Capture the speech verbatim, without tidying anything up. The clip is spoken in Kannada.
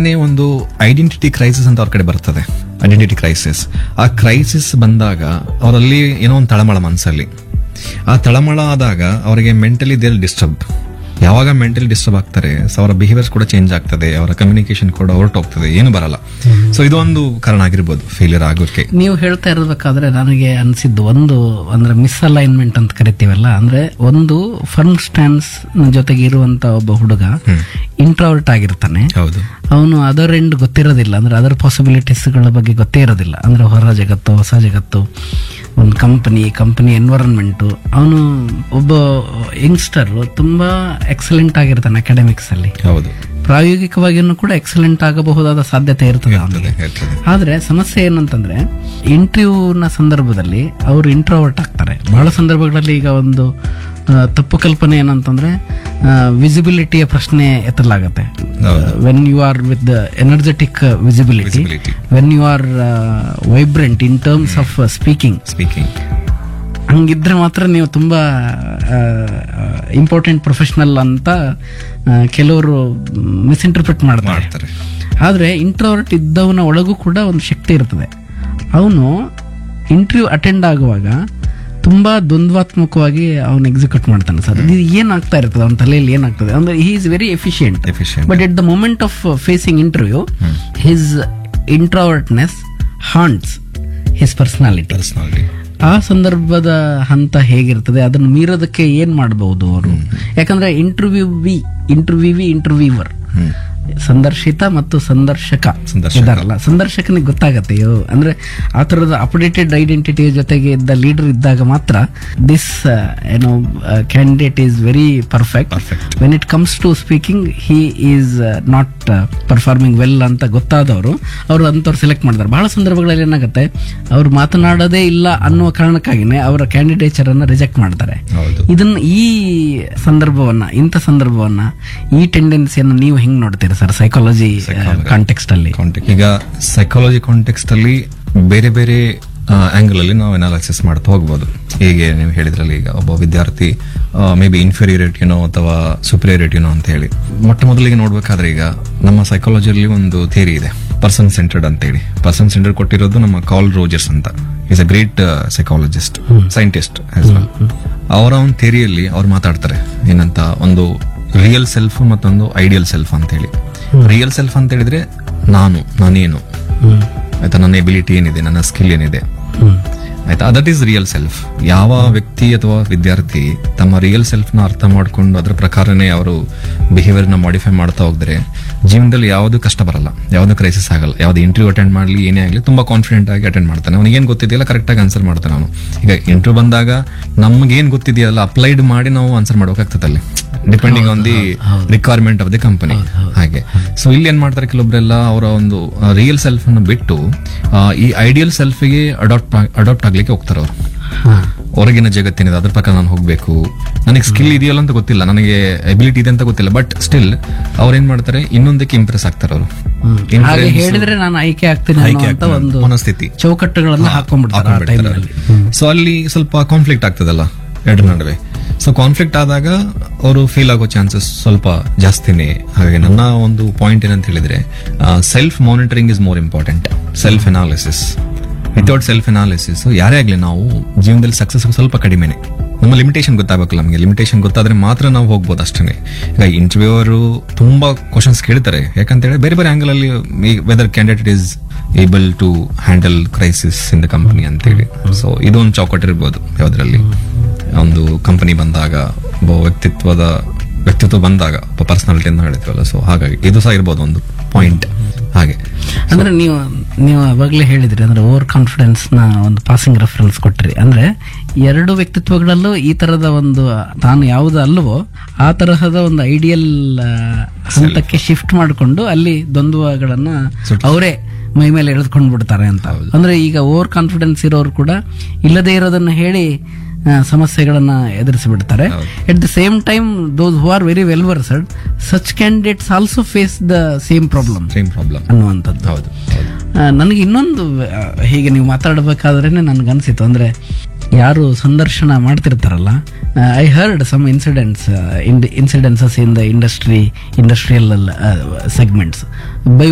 ಹಾಗೇನೆ ಒಂದು ಐಡೆಂಟಿಟಿ ಕ್ರೈಸಿಸ್ ಅಂತ ಅವ್ರ ಕಡೆ ಬರ್ತದೆ. ಐಡೆಂಟಿಟಿ ಕ್ರೈಸಿಸ್, ಆ ಕ್ರೈಸಿಸ್ ಬಂದಾಗ ಅವರಲ್ಲಿ ಏನೋ ಒಂದು ತಳಮಳ ಮನಸ್ಸಲ್ಲಿ. ಆ ತಳಮಳ ಆದಾಗ ಅವರಿಗೆ ಮೆಂಟಲಿ ದೇಲ್ ಡಿಸ್ಟರ್ಬ್. ಯಾವಾಗ ಮೆಂಟಲಿ ಡಿಸ್ಟರ್ಬ್ ಆಗ್ತಾರೆ, ಸೊ ಅವರ ಬಿಹೇವಿಯರ್ಸ್ ಕೂಡ ಚೇಂಜ್ ಆಗ್ತದೆ, ಅವರ ಕಮ್ಯುನಿಕೇಶನ್ ಕೂಡ ಹೊರಟೋಗ್ತದೆ, ಏನು ಬರಲ್ಲ. ಸೊ ಇದು ಒಂದು ಕಾರಣ ಆಗಿರ್ಬೋದು ಫೇಲಿಯರ್ ಆಗೋಕೆ. ನೀವು ಹೇಳ್ತಾ ಇರಬೇಕಾದ್ರೆ ನನಗೆ ಅನ್ಸಿದ್ದು ಒಂದು ಅಂದ್ರೆ ಮಿಸ್ ಅಲೈನ್ಮೆಂಟ್ ಅಂತ ಕರಿತೀವಲ್ಲ, ಅಂದ್ರೆ ಒಂದು ಫರ್ಮ್ ಸ್ಟ್ಯಾನ್ಸ್ ಜೊತೆಗೆ ಇರುವಂತ ಒಬ್ಬ ಹುಡುಗ ಇಂಟ್ರಾವರ್ಟ್ ಆಗಿರ್ತಾನೆ. ಹೌದು, ಅವನು ಅದರ್ ಎಂಡ್ ಗೊತ್ತಿರೋದಿಲ್ಲ, ಅಂದ್ರೆ ಅದರ್ ಪಾಸಿಬಿಲಿಟೀಸ್ ಗಳ ಬಗ್ಗೆ ಗೊತ್ತೇ ಇರೋದಿಲ್ಲ. ಅಂದ್ರೆ ಹೊರ ಜಗತ್ತು, ಹೊಸ ಜಗತ್ತು, ಒಂದು ಕಂಪನಿ ಕಂಪನಿ ಎನ್ವೈರನ್ಮೆಂಟು. ಅವನು ಒಬ್ಬ ಯಂಗ್ಸ್ಟರ್ ತುಂಬಾ ಎಕ್ಸಲೆಂಟ್ ಆಗಿರ್ತಾನೆ ಅಕಾಡೆಮಿಕ್ಸ್ ಅಲ್ಲಿ. ಹೌದು, ಪ್ರಾಯೋಗಿಕವಾಗಿಯೂ ಕೂಡ ಎಕ್ಸಲೆಂಟ್ ಆಗಬಹುದಾದ ಸಾಧ್ಯತೆ ಇರ್ತದೆ ಅವನಿಗೆ. ಆದ್ರೆ ಸಮಸ್ಯೆ ಏನಂತಂದ್ರೆ ಇಂಟರ್ವ್ಯೂನ ಸಂದರ್ಭದಲ್ಲಿ ಅವರು ಇಂಟ್ರೋವರ್ಟ್ ಆಗ್ತಾರೆ. ಬಹಳ ಸಂದರ್ಭಗಳಲ್ಲಿ ಈಗ ಒಂದು ತಪ್ಪು ಕಲ್ಪನೆ ಏನಂತಂದ್ರೆ ವಿಸಿಬಿಲಿಟಿಯ ಪ್ರಶ್ನೆ ಎತ್ತಲಾಗತ್ತೆ. When you are with energetic visibility, when you are vibrant in terms of speaking speaking ಹಂಗಿದ್ರೆ ಮಾತ್ರ ನೀವು ತುಂಬಾ ಇಂಪಾರ್ಟೆಂಟ್ ಪ್ರೊಫೆಷನಲ್ ಅಂತ ಕೆಲವರು ಮಿಸ್ಇಂಟರ್ಪ್ರಿಟ್ ಮಾಡ್ತಾರೆ. ಆದ್ರೆ ಇಂಟ್ರೋವರ್ಟ್ ಇದ್ದವನ ಒಳಗೂ ಕೂಡ ಒಂದು ಶಕ್ತಿ ಇರ್ತದೆ. ಅವನು ಇಂಟರ್ವ್ಯೂ ಅಟೆಂಡ್ ಆಗುವಾಗ ತುಂಬಾ ದ್ವಂದ್ವಾತ್ಮಕವಾಗಿ ಅವನು ಎಕ್ಸಿಕ್ಯೂಟ್ ಮಾಡ್ತಾನೆ. ಸರ್, ಇದು ಏನಾಗ್ತಾ ಇರ್ತದೆ ಅವನ ತಲೆಯಲ್ಲಿ, ಏನಾಗ್ತದೆ ಅಂದ್ರೆ he is very efficient, but at the moment of facing interview his ಇಂಟ್ರೋವರ್ಟ್ನೆಸ್ ಹಾಂಟ್ಸ್ his personality. ಆ ಸಂದರ್ಭದ ಹಂತ ಹೇಗಿರ್ತದೆ, ಅದನ್ನು ಮೀರೋದಕ್ಕೆ ಏನ್ ಮಾಡಬಹುದು ಅವರು? ಯಾಕಂದ್ರೆ interview V interview V interviewer ಸಂದರ್ಶಿತ ಮತ್ತು ಸಂದರ್ಶಕ ಇದಾರಲ್ಲ, ಸಂದರ್ಶಕನಿಗೆ ಗೊತ್ತಾಗತ್ತೆ ಅಂದ್ರೆ ಆ ತರದ ಅಪ್ಡೇಟೆಡ್ ಐಡೆಂಟಿಟಿ ಜೊತೆಗೆ ಇದ್ದ ಲೀಡರ್ ಇದ್ದಾಗ ಮಾತ್ರ ದಿಸ್ ಏನೋ candidate is very perfect. When it comes to speaking he is not performing well ಅಂತ ಗೊತ್ತಾದವರು ಅವರು ಅಂತವ್ರು ಸೆಲೆಕ್ಟ್ ಮಾಡ್ತಾರೆ. ಬಹಳ ಸಂದರ್ಭಗಳಲ್ಲಿ ಏನಾಗುತ್ತೆ, ಅವ್ರು ಮಾತನಾಡೋದೇ ಇಲ್ಲ ಅನ್ನುವ ಕಾರಣಕ್ಕಾಗಿನೇ ಅವರ ಕ್ಯಾಂಡಿಡೇಚರ್ ಅನ್ನ ರಿಜೆಕ್ಟ್ ಮಾಡ್ತಾರೆ. ಇದನ್ನ ಈ ಸಂದರ್ಭವನ್ನ ಇಂಥ ಸಂದರ್ಭವನ್ನ ಈ ಟೆಂಡೆನ್ಸಿಯನ್ನು ನೀವು ಹೆಂಗ್ ನೋಡ್ತೀರಿ ಸರ್ ಸೈಕಾಲಜಿ ಕಾಂಟೆಕ್ಸ್ಟ್ ಅಲ್ಲಿ? ಈಗ ಸೈಕಾಲಜಿ ಕಾಂಟೆಕ್ಸ್ಟ್ ಅಲ್ಲಿ ಬೇರೆ ಬೇರೆ ಆಂಗಲ್ ಅಲ್ಲಿ ನಾವು ಅನಾಲಿಸಿಸ್ ಮಾಡ್ತಾ ಹೋಗ್ಬೋದು. ಹೀಗೆ ನೀವು ಹೇಳಿದ್ರಲ್ಲಿ, ಈಗ ಒಬ್ಬ ವಿದ್ಯಾರ್ಥಿ ಮೇ ಬಿ ಇನ್ಫೀರಿಯರಿಟಿನೋ ಅಥವಾ ಸುಪೀರಿಯರಿಟಿನೋ ಅಂತ ಹೇಳಿ ಮೊಟ್ಟ ಮೊದಲಿಗೆ ನೋಡ್ಬೇಕಾದ್ರೆ, ಈಗ ನಮ್ಮ ಸೈಕಾಲಜಿಯಲ್ಲಿ ಒಂದು ಥಿಯರಿ ಇದೆ, ಪರ್ಸನ್ ಸೆಂಟರ್ಡ್ ಅಂತ ಹೇಳಿ. ಪರ್ಸನ್ ಸೆಂಟರ್ಡ್ ಕೊಟ್ಟಿರೋದು ನಮ್ಮ ಕಾರ್ಲ್ ರೋಜರ್ಸ್ ಅಂತ, is a great psychologist, scientist as well. ಅವರ ಒಂದು ಥಿಯರಿಯಲ್ಲಿ ಅವ್ರು ಮಾತಾಡ್ತಾರೆ ಏನಂತ, ಒಂದು ರಿಯಲ್ ಸೆಲ್ಫ್ ಮತ್ತೊಂದು ಐಡಿಯಲ್ ಸೆಲ್ಫ್ ಅಂತ ಹೇಳಿ. ರಿಯಲ್ ಸೆಲ್ಫ್ ಅಂತ ಹೇಳಿದ್ರೆ ನಾನು, ನಾನೇನು ಆಯ್ತಾ, ನನ್ನ ಎಬಿಲಿಟಿ ಏನಿದೆ, ನನ್ನ ಸ್ಕಿಲ್ ಏನಿದೆ ಆಯ್ತಾ, ದಟ್ ಈಸ್ ರಿಯಲ್ ಸೆಲ್ಫ್. ಯಾವ ವ್ಯಕ್ತಿ ಅಥವಾ ವಿದ್ಯಾರ್ಥಿ ತಮ್ಮ ರಿಯಲ್ ಸೆಲ್ಫ್ ನ ಅರ್ಥ ಮಾಡ್ಕೊಂಡು ಅದ್ರ ಪ್ರಕಾರನೇ ಅವರು ಬಿಹೇವಿಯರ್ ನ ಮಾಡಿಫೈ ಮಾಡ್ತಾ ಹೋದ್ರೆ ಜೀವನದಲ್ಲಿ ಯಾವ್ದು ಕಷ್ಟ ಬರಲ್ಲ, ಯಾವ್ದು ಕ್ರೈಸಿಸ್ ಆಗಲ್ಲ. ಯಾವ್ದು ಇಂಟರ್ವ್ಯೂ ಅಟೆಂಡ್ ಮಾಡ್ಲಿ, ಏನೇ ಆಗಲಿ ತುಂಬಾ ಕಾನ್ಫಿಡೆಂಟ್ ಆಗಿ ಅಟೆಂಡ್ ಮಾಡ್ತಾನೆ. ಅವ್ನಿಗೆ ಏನ್ ಗೊತ್ತಿದೆಯಲ್ಲ ಕರೆಕ್ಟ್ ಆಗಿ ಆನ್ಸರ್ ಮಾಡ್ತಾನೆ ಅವನು. ಈಗ ಇಂಟರ್ವ್ಯೂ ಬಂದಾಗ ನಮ್ಗೆ ಏನ್ ಗೊತ್ತಿದೆಯಲ್ಲ ಅಪ್ಲೈಡ್ ಮಾಡಿ ನಾವು ಆನ್ಸರ್ ಮಾಡೋಕಾಗ್ತದೆ ಅಲ್ಲಿ, depending on the requirement of the company. ಹಾಗೆ ಸೊ ಇಲ್ಲಿ ಏನ್ ಮಾಡ್ತಾರೆ, ಕೆಲವೊಬ್ರೆಲ್ಲ ಅವರ ಒಂದು ರಿಯಲ್ ಸೆಲ್ಫ್ ಅನ್ನು ಬಿಟ್ಟು ಈ ಐಡಿಯಲ್ ಸೆಲ್ಫ್ ಗೆ ಅಡಾಪ್ಟ್ ಅಡಾಪ್ಟ್ ಆಗ್ಲಿಕ್ಕೆ ಹೋಗ್ತಾರೆ ಅವರು. ಹೊರಗಿನ ಜಗತ್ತೇನಿದೆ ಅದ್ರ ಪ್ರಕಾರ ನಾನು ಹೋಗ್ಬೇಕು, ನನಗೆ ಸ್ಕಿಲ್ ಇದೆಯಲ್ಲ ಅಂತ ಗೊತ್ತಿಲ್ಲ, ನನಗೆ ಎಬಿಲಿಟಿ ಇದೆ ಅಂತ ಗೊತ್ತಿಲ್ಲ, ಬಟ್ ಸ್ಟಿಲ್ ಅವ್ರು ಏನ್ ಮಾಡ್ತಾರೆ, ಇನ್ನೊಂದಕ್ಕೆ ಇಂಪ್ರೆಸ್ ಆಗ್ತಾರೆ ಅವರು. ಹೇಳಿದ್ರೆ ನಾನು ಆಯ್ಕೆ ಆಗ್ತೀನಿ ಒಂದು ಮನಸ್ಥಿತಿ, ಚೌಕಟ್ಟುಗಳನ್ನ ಹಾಕೊಂಡ್ಬಿಡ್ತಾರೆ. ಸೊ ಅಲ್ಲಿ ಸ್ವಲ್ಪ ಕಾನ್ಫ್ಲಿಕ್ಟ್ ಆಗ್ತದಲ್ಲ ಎರಡರ ನಡುವೆ. ಸೊ ಕಾನ್ಫ್ಲಿಕ್ಟ್ ಆದಾಗ ಅವರು ಫೇಲ್ ಆಗೋ ಚಾನ್ಸಸ್ ಸ್ವಲ್ಪ ಜಾಸ್ತಿನೇ. ಹಾಗೆ ನನ್ನ ಒಂದು ಪಾಯಿಂಟ್ ಏನಂತ ಹೇಳಿದ್ರೆ, self monitoring is more important. Self analysis, without self analysis ಯಾರೇ ಆಗ್ಲಿ ನಾವು ಜೀವನದಲ್ಲಿ ಸಕ್ಸಸ್ ಸ್ವಲ್ಪ ಕಡಿಮೆನೆ. ನಮ್ಮ ಲಿಮಿಟೇಷನ್ ಗೊತ್ತಾಗಬೇಕಲ್ಲ, ನಮಗೆ ಲಿಮಿಟೇಷನ್ ಗೊತ್ತಾದ್ರೆ ಮಾತ್ರ ನಾವು ಹೋಗ್ಬೋದು ಅಷ್ಟೇ. ಈಗ ಇಂಟರ್ವ್ಯೂವರು ತುಂಬಾ ಕ್ವಶನ್ಸ್ ಕೇಳ್ತಾರೆ, ಯಾಕಂತ ಹೇಳಿ ಬೇರೆ ಬೇರೆ ಆಂಗಲ್ ಅಲ್ಲಿ, weather candidate is able to handle crisis in the company ಅಂತೇಳಿ. ಸೊ ಇದೊಂದು ಚೌಕಟ್ ಇರ್ಬೋದು. ಯಾವ್ದ್ರಲ್ಲಿ ಒಂದು ಕಂಪನಿ ಬಂದಾಗ, ಒಬ್ಬ ವ್ಯಕ್ತಿತ್ವದ ವ್ಯಕ್ತಿತ್ವ ಬಂದಾಗ, ಒಬ್ಬ ಪರ್ಸನಾಲಿಟಿ ಅಂತ ಹೇಳಿದ್ವಲ್ಲ, ಸೊ ಹಾಗಾಗಿ ಇದು ಸಹ ಇರ್ಬೋದು ಒಂದು ಪಾಯಿಂಟ್. ಹಾಗೆ ಅಂದ್ರೆ ನೀವು ನೀವು ಅವಾಗಲೇ ಹೇಳಿದ್ರಿ, ಅಂದ್ರೆ ಓವರ್ ಕಾನ್ಫಿಡೆನ್ಸ್ ನ ಒಂದು ಪಾಸಿಂಗ್ ರೆಫರೆನ್ಸ್ ಕೊಟ್ರಿ. ಅಂದ್ರೆ ಎರಡು ವ್ಯಕ್ತಿತ್ವಗಳಲ್ಲೂ ಈ ತರದ ಒಂದು ತಾನು ಯಾವ್ದು ಅಲ್ವೋ ಆ ತರಹದ ಒಂದು ಐಡಿಯಲ್ ಹಂತಕ್ಕೆ ಶಿಫ್ಟ್ ಮಾಡಿಕೊಂಡು ಅಲ್ಲಿ ದ್ವಂದ್ವಗಳನ್ನ ಅವರೇ ಮೈ ಮೇಲೆ ಎಳೆದುಕೊಂಡು ಬಿಡ್ತಾರೆ ಅಂತ. ಅಂದ್ರೆ ಈಗ ಓವರ್ ಕಾನ್ಫಿಡೆನ್ಸ್ ಇರೋರು ಕೂಡ ಇಲ್ಲದೆ ಇರೋದನ್ನ ಹೇಳಿ ಸಮಸ್ಯೆಗಳನ್ನ ಎದುರಿಸಿ ಬಿಡ್ತಾರೆ. At the same time those who are very well versed, such candidates also face the same problem same problem ಅನ್ನುವಂಥದ್ದು. ನನಗೆ ಇನ್ನೊಂದು ಹೀಗೆ ನೀವು ಮಾತಾಡಬೇಕಾದ್ರೇನೆ ನನ್ಗನ್ಸಿತ್ತು, ಅಂದ್ರೆ ಯಾರು ಸಂದರ್ಶನ ಮಾಡ್ತಿರ್ತಾರಲ್ಲ, I heard some incidents incidences in the industry industrial segments by